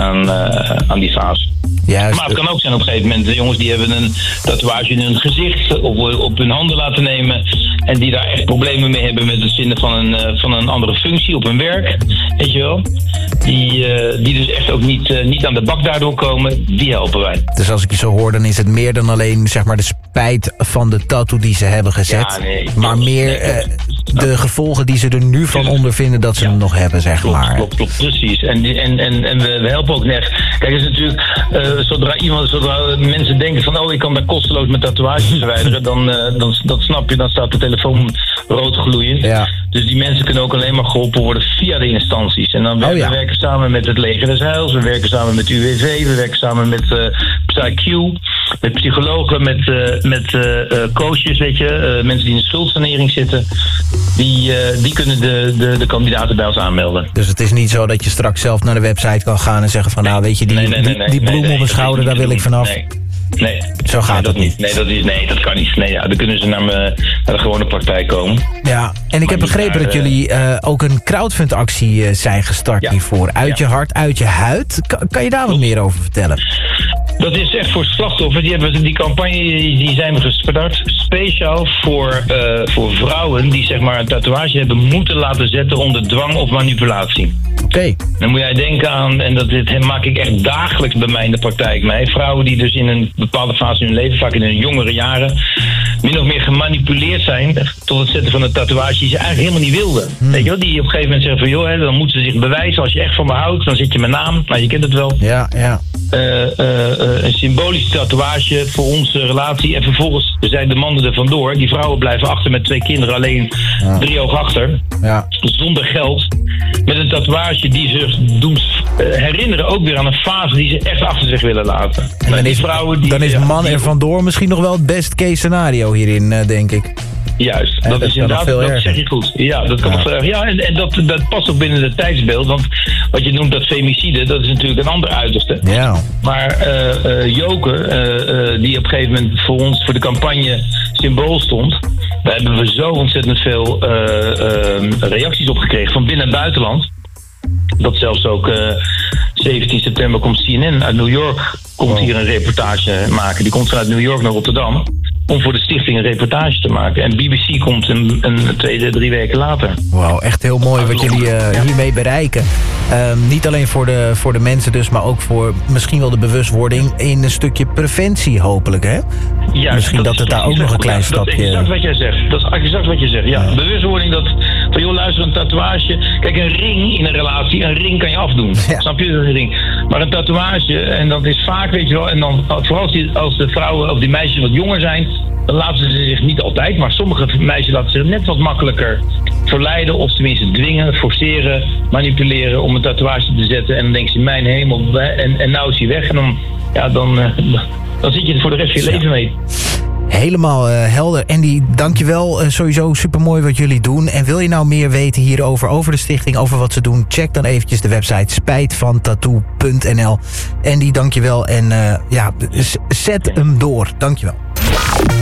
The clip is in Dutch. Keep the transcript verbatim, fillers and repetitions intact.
aan, uh, aan die fase. Juist. Maar het kan ook zijn op een gegeven moment, de jongens die hebben een tatoeage in hun gezicht of op hun handen laten nemen en die daar echt problemen mee hebben met het vinden van een, van een andere functie op hun werk, weet je wel. Die, uh, die dus echt ook niet, uh, niet aan de bak daardoor komen, die helpen wij. Dus als ik je zo hoor, dan is het meer dan alleen zeg maar de spijt van de tattoo die ze hebben gezet. Ja, nee, maar klopt, meer nee, uh, de gevolgen die ze er nu van ondervinden dat ze ja, hem nog hebben, zeg klopt, maar. Klopt, klopt, precies. En, en, en, en we, we helpen ook echt. Kijk, het is natuurlijk, uh, zodra iemand, zodra mensen denken van, oh, ik kan daar kosteloos mijn tatoeages verwijderen, dan, uh, dan, dat snap je, dan staat de telefoon rood gloeiend. Ja. Dus die mensen kunnen ook alleen maar geholpen worden via de instanties. En dan oh, we ja. werken samen met het Leger des Heils, we werken samen met U W V, we werken samen met uh, PsyQ, met psychologen, met, uh, met uh, coaches, weet je, uh, mensen die in de schuldsanering zitten. Die, uh, die kunnen de, de, de kandidaten bij ons aanmelden. Dus het is niet zo dat je straks zelf naar de website kan gaan en zeggen van, nou weet je, die, nee, nee, nee, die, die bloem nee, nee, op mijn schouder, daar wil ik vanaf. Nee. Nee, zo gaat nee, dat het niet. Nee, dat is, nee, dat kan niet. Nee, ja, dan kunnen ze naar, me, naar de gewone praktijk komen. Ja, en ik heb begrepen naar, dat jullie uh, ook een crowdfundactie uh, zijn gestart ja. hiervoor. Uit ja. je hart, uit je huid. Kan, kan je daar wat meer over vertellen? Dat is echt voor slachtoffers. Die, hebben, die campagne die zijn we gestart speciaal voor, uh, voor vrouwen die zeg maar een tatoeage hebben moeten laten zetten onder dwang of manipulatie. Oké. Okay. Dan moet jij denken aan, en dat dit maak ik echt dagelijks bij mij in de praktijk mee, vrouwen die dus in een bepaalde fase in hun leven, vaak in hun jongere jaren, min of meer gemanipuleerd zijn tot het zetten van een tatoeage die ze eigenlijk helemaal niet wilden. Hmm. Weet je wel, die op een gegeven moment zeggen van, joh, hè, dan moeten ze zich bewijzen. Als je echt van me houdt, dan zet je mijn naam. Nou, je kent het wel. Ja, ja. Uh, uh, uh, een symbolische tatoeage voor onze relatie. En vervolgens zijn de mannen er vandoor. Die vrouwen blijven achter met twee kinderen, alleen ja. drie oog achter. Ja. Zonder geld. Met een tatoeage die zich doen uh, herinneren ook weer aan een fase die ze echt achter zich willen laten. En dan is, vrouwen die, dan is man er vandoor misschien nog wel het best case scenario hierin, uh, denk ik. Juist, dat, dat is inderdaad, dat zeg je goed. Ja, dat kan ja. nog veel erger. Ja, en, en dat, dat past ook binnen het tijdsbeeld. Want wat je noemt dat femicide, dat is natuurlijk een ander uiterste. Ja. Maar uh, uh, Joke, uh, uh, die op een gegeven moment voor ons, voor de campagne symbool stond. Daar hebben we zo ontzettend veel uh, uh, reacties op gekregen van binnen en buitenland. Dat zelfs ook uh, zeventien september komt C N N uit New York. Komt oh. hier een reportage maken. Die komt vanuit New York naar Rotterdam. Om voor de stichting een reportage te maken. En B B C komt een, een twee, drie weken later. Wauw, echt heel mooi wat jullie uh, ja. hiermee bereiken. Um, niet alleen voor de, voor de mensen dus, maar ook voor misschien wel de bewustwording in een stukje preventie hopelijk, hè? Ja, misschien dat, dat het daar ook nog een klein ja, stapje... Dat is exact wat jij zegt. Dat is exact wat je zegt, ja. ja. Bewustwording dat, van joh, luister, een tatoeage... Kijk, een ring in een relatie, een ring kan je afdoen. Ja. Snap je, dat is een ring. Maar een tatoeage, en dat is vaak, weet je wel... En dan, vooral als, die, als de vrouwen of die meisjes wat jonger zijn... dan laten ze zich niet altijd, maar sommige meisjes laten zich net wat makkelijker verleiden... of tenminste dwingen, forceren, manipuleren om een tatoeage te zetten... en dan denken ze, mijn hemel, en, en nou is hij weg. En dan, ja, dan, dan zit je er voor de rest van je leven mee. Helemaal uh, helder. Andy, dankjewel. Uh, sowieso supermooi wat jullie doen. En wil je nou meer weten hierover, over de stichting, over wat ze doen... check dan eventjes de website spijt van tattoo punt n l. Andy, dankjewel. En uh, ja, zet hem door. Dankjewel.